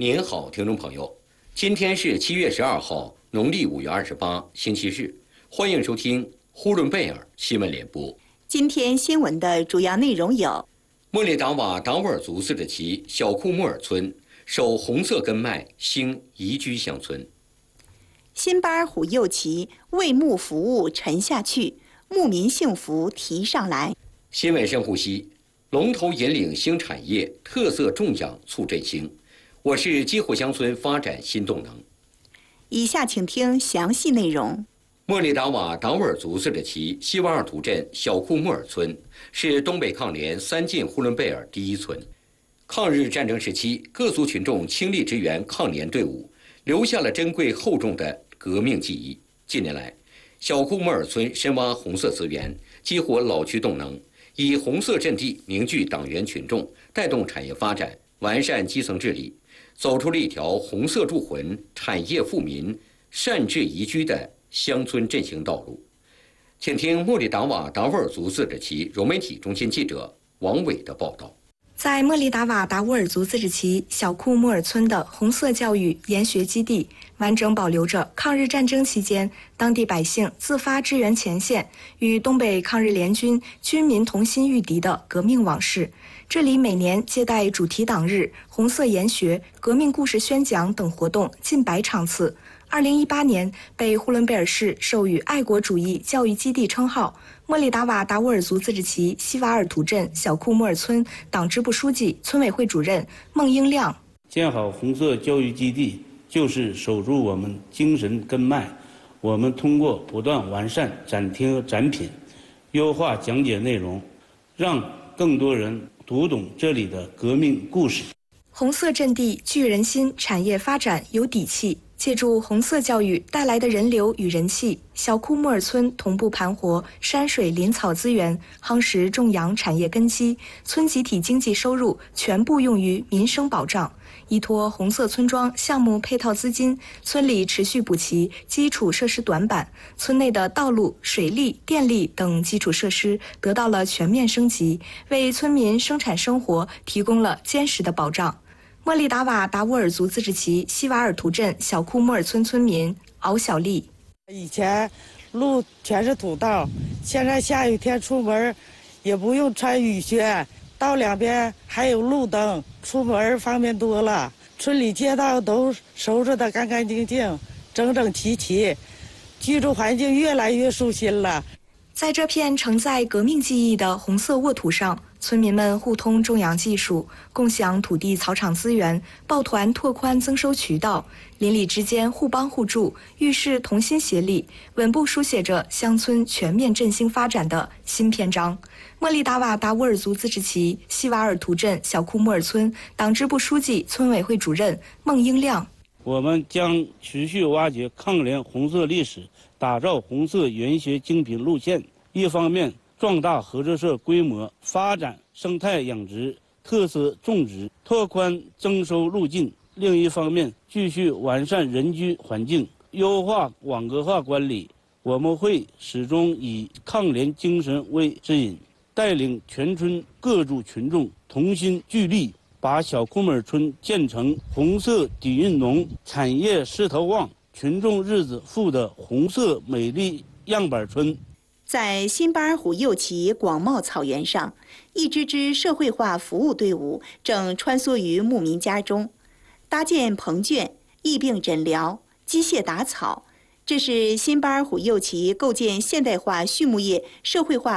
您好，听众朋友，今天是7月12号，农历5月28，星期日。欢迎收听呼伦贝尔新闻联播。 今天新闻的主要内容有： 莫里达瓦达斡尔族自治旗小库莫尔村守红色根脉兴宜居乡村。 辛巴尔虎右旗为牧服务沉下去，牧民幸福提上来。 新闻深呼吸，龙头引领新产业，特色种养促振兴。我是基湖乡村发展新动能。 以下请听详细内容。 莫里达瓦达斡尔族自治旗西瓦尔图镇小库莫尔村是东北抗联3进呼伦贝尔第一村。抗日战争时期，各族群众倾力支援抗联队伍，留下了珍贵厚重的革命记忆。近年来，小库莫尔村深挖红色资源，激活老区动能，以红色阵地凝聚党员群众，带动产业发展，完善基层治理，走出了一条红色铸魂、产业富民、善治宜居的乡村振兴道路。请听莫里达瓦达斡尔族自治旗融媒体中心记者王伟的报道。 在莫里达瓦达斡尔族自治旗小库莫尔村的红色教育研学基地，完整保留着抗日战争期间当地百姓自发支援前线，与东北抗日联军军民同心御敌的革命往事。这里每年接待主题党日、红色研学、革命故事宣讲等活动近100场次。2018年被呼伦贝尔市授予爱国主义教育基地称号。莫里达瓦达斡尔族自治旗西瓦尔图镇小库莫尔村党支部书记、村委会主任孟英亮： 建好红色教育基地，就是守住我们精神根脉。我们通过不断完善展厅展品，优化讲解内容，让更多人读懂这里的革命故事。 红色阵地聚人心，产业发展有底气。借助红色教育带来的人流与人气，小库莫尔村同步盘活山水林草资源，夯实种养产业根基，村集体经济收入全部用于民生保障。依托红色村庄项目配套资金，村里持续补齐基础设施短板，村内的道路、水利、电力等基础设施得到了全面升级，为村民生产生活提供了坚实的保障。莫里达瓦达斡尔族自治旗西瓦尔图镇小库莫尔村村民敖小丽： 以前路全是土道，现在下雨天出门也不用穿雨靴，道两边还有路灯，出门方便多了。村里街道都收拾得干干净净、整整齐齐，居住环境越来越舒心了。 在这片承载革命记忆的红色沃土上，村民们互通种养技术，共享土地草场资源，抱团拓宽增收渠道，邻里之间互帮互助，遇事同心协力，稳步书写着乡村全面振兴发展的新篇章。莫里达瓦达斡尔族自治旗西瓦尔图镇小库莫尔村党支部书记、村委会主任孟英亮： 我们将持续挖掘抗联红色历史，打造红色研学精品路线。一方面壮大合作社规模，发展生态养殖、特色种植，拓宽增收路径；另一方面，继续完善人居环境，优化网格化管理。我们会始终以抗联精神为指引，带领全村各族群众同心聚力，把小库莫尔村建成红色底蕴浓、产业势头旺、群众日子富的红色美丽样板村。 在辛巴尔虎右旗广袤草原上，一支支社会化服务队伍正穿梭于牧民家中，搭建棚圈、疫病诊疗、机械打草。这是辛巴尔虎右旗构建现代化畜牧业社会化